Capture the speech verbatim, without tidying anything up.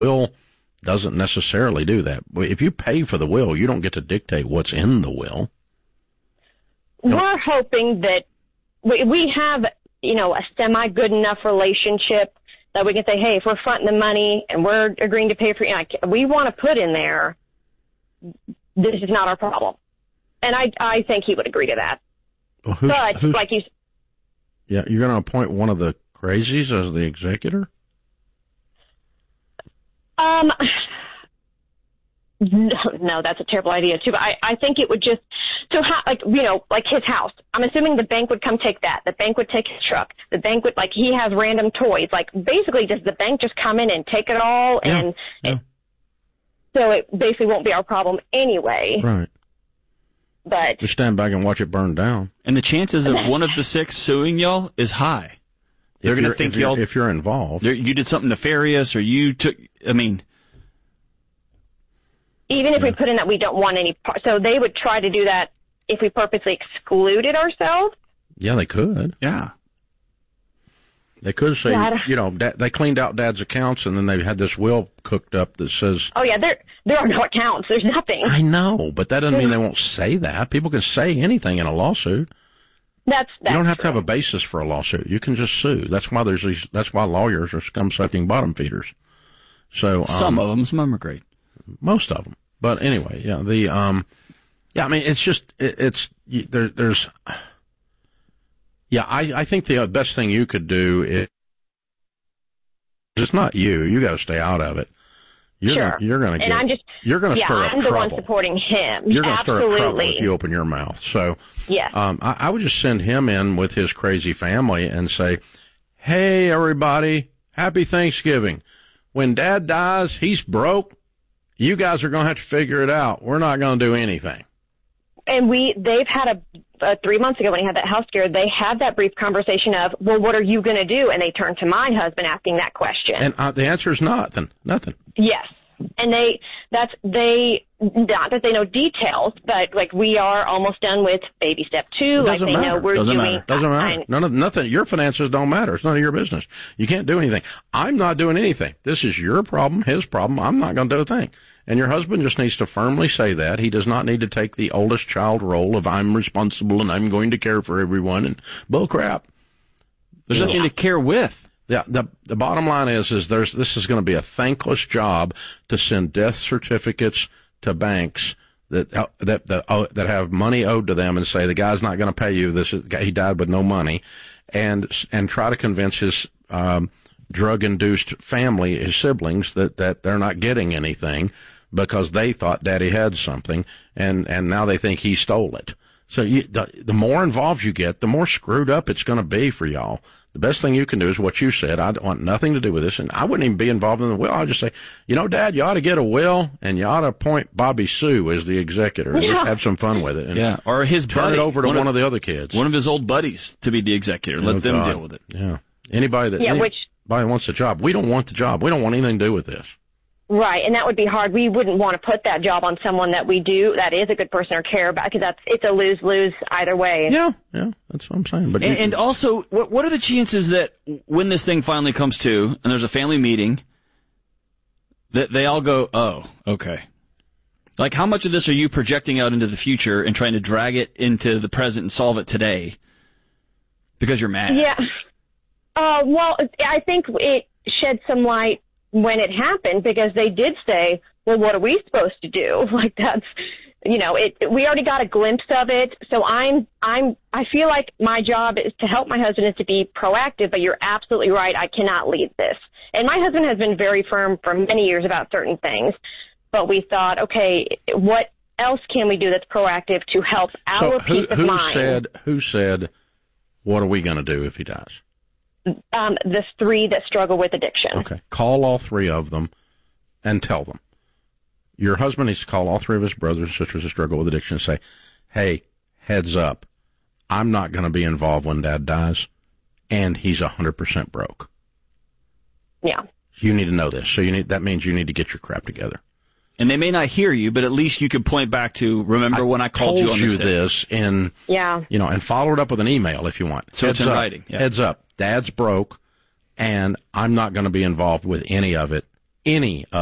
will doesn't necessarily do that. If you pay for the will, you don't get to dictate what's in the will. We're hoping that we, we have, you know, a semi-good enough relationship that we can say, hey, if we're fronting the money and we're agreeing to pay for it, like, we want to put in there, this is not our problem. And I I think he would agree to that. Well, who's, but, who's, like you... Yeah, you're going to appoint one of the crazies as the executor? Um, no, no, that's a terrible idea, too. But I, I think it would just... So, how, like, you know, like his house. I'm assuming the bank would come take that. The bank would take his truck. The bank would, like, he has random toys. Like, basically, does the bank just come in and take it all? Yeah, and yeah. It, so it basically won't be our problem anyway. Right. But just stand back and watch it burn down. And the chances of one of the six suing y'all is high. They're going to think if you're, y'all... If you're involved. You did something nefarious, or you took... I mean... Even if yeah. we put in that we don't want any part... So they would try to do that if we purposely excluded ourselves? Yeah, they could. Yeah. They could say, yeah, you know, da- they cleaned out Dad's accounts, and then they had this will cooked up that says... Oh, yeah, there there are no accounts. There's nothing. I know, but that doesn't mean they won't say that. People can say anything in a lawsuit. That's, that's You don't have true. to have a basis for a lawsuit. You can just sue. That's why there's these. That's why lawyers are scum-sucking bottom feeders. So um, Some of them, some of them are great. Most of them. But anyway, yeah, the... um. Yeah, I mean, it's just, it, it's, there, there's, yeah, I, I think the best thing you could do is, it's not you, you gotta stay out of it. You're sure. gonna, you're gonna get, and I'm just, you're gonna yeah, stir up I'm trouble. the one supporting him. You're gonna Absolutely. stir up trouble if you open your mouth. So, yes. um, I, I would just send him in with his crazy family and say, hey, everybody, happy Thanksgiving. When Dad dies, he's broke. You guys are gonna have to figure it out. We're not gonna do anything. And we, they've had a, uh, three months ago when he had that house scare, they had that brief conversation of, well, what are you going to do? And they turned to my husband asking that question. And uh, the answer is nothing, nothing. Yes. And they, that's, they, not that they know details, but like we are almost done with baby step two. Like they matter. know we're Doesn't doing. Matter. Doesn't matter. None of, nothing. Your finances don't matter. It's none of your business. You can't do anything. I'm not doing anything. This is your problem, his problem. I'm not going to do a thing. And your husband just needs to firmly say that. He does not need to take the oldest child role of I'm responsible and I'm going to care for everyone and bull crap. There's yeah. nothing to care with. Yeah, the the bottom line is is there's this is going to be a thankless job to send death certificates to banks that uh, that that, uh, that have money owed to them and say the guy's not going to pay you. This is, he died with no money, and and try to convince his um, drug-induced family, his siblings, that that they're not getting anything because they thought Daddy had something, and and now they think he stole it. So you, the the more involved you get, the more screwed up it's going to be for y'all. The best thing you can do is what you said. I don't want nothing to do with this, and I wouldn't even be involved in the will. I'd just say, you know, Dad, you ought to get a will, and you ought to appoint Bobby Sue as the executor and yeah. just have some fun with it. And yeah, or his turn buddy, it over to one, one of, of the other kids. One of his old buddies to be the executor. Let oh, them God. deal with it. Yeah. Anybody that yeah, anybody which, wants the job. We don't want the job. We don't want anything to do with this. Right, and that would be hard. We wouldn't want to put that job on someone that we do, that is a good person or care about, because that's, it's a lose-lose either way. Yeah, yeah, that's what I'm saying. But and, you, and also, what what are the chances that when this thing finally comes to, and there's a family meeting, that they all go, oh, okay. Like, how much of this are you projecting out into the future and trying to drag it into the present and solve it today because you're mad? Yeah. Uh, well, I think it shed some light when it happened, because they did say, well, what are we supposed to do? Like, that's, you know, it, we already got a glimpse of it. So I'm, I'm, I feel like my job is to help my husband is to be proactive, but you're absolutely right. I cannot lead this. And my husband has been very firm for many years about certain things, but we thought, okay, what else can we do that's proactive to help our so who, peace of who mind? said, who said, what are we going to do if he dies? Um, the three that struggle with addiction. Okay. Call all three of them and tell them. Your husband needs to call all three of his brothers and sisters that struggle with addiction and say, hey, heads up, I'm not going to be involved when Dad dies, and he's one hundred percent broke. Yeah. You need to know this. So you need that means you need to get your crap together. And they may not hear you, but at least you could point back to, remember I when I called you on this you this in, yeah. you know, and follow it up with an email if you want. So heads it's in up, writing. Yeah. Heads up. Dad's broke, and I'm not going to be involved with any of it any